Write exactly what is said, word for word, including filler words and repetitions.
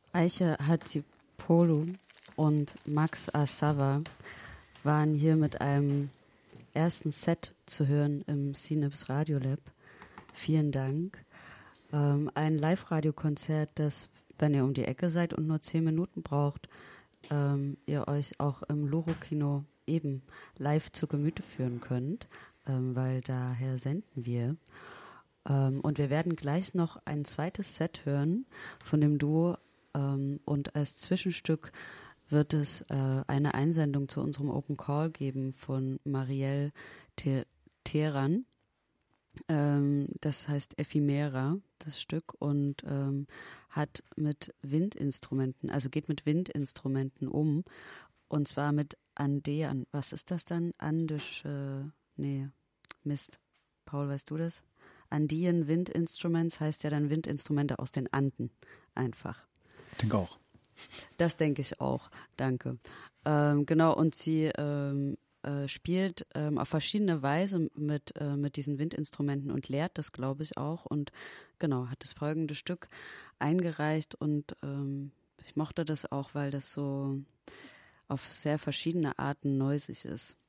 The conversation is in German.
Aiche Hatipolu und Max Asava waren hier mit einem ersten Set zu hören im Synapse Radiolab. Vielen Dank. Ähm, ein Live-Radio-Konzert, das, wenn ihr um die Ecke seid und nur zehn Minuten braucht, ähm, ihr euch auch im Loro-Kino eben live zu Gemüte führen könnt, ähm, weil daher senden wir. Ähm, und wir werden gleich noch ein zweites Set hören von dem Duo ähm, und als Zwischenstück wird es äh, eine Einsendung zu unserem Open Call geben von Marielle Te- Teheran. Ähm, das heißt Ephemera, das Stück, und ähm, hat mit Windinstrumenten, also geht mit Windinstrumenten um, und zwar mit Andean. Was ist das dann? Andische, nee, Mist. Paul, weißt du das? Andean Windinstruments heißt ja dann Windinstrumente aus den Anden, einfach. Ich denke auch. Das denke ich auch, danke. Ähm, genau, und sie ähm, äh, spielt ähm, auf verschiedene Weise mit, äh, mit diesen Windinstrumenten und lehrt das, glaube ich, auch. Und genau, hat das folgende Stück eingereicht und ähm, ich mochte das auch, weil das so auf sehr verschiedene Arten neusig ist.